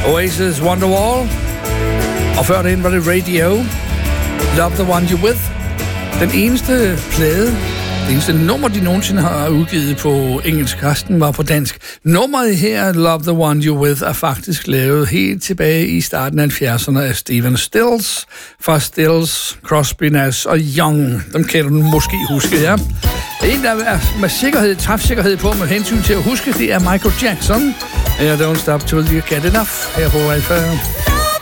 Oasis, Wonderwall. Og før det var det Radio, Love the One You're With. Den eneste plade, det eneste nummer, de nogensinde har udgivet på engelsk, resten var på dansk. Nummeret her, Love the One You're With, er faktisk lavet helt tilbage i starten af 70'erne af Stephen Stills. Fra Stills, Crosby, Nash og Young. Dem kan du måske huske, ja. En, der er med sikkerhed, træfsikkerhed på med hensyn til at huske, det er Michael Jackson. Don't Stop Till You Get Enough her på Wi-Fi.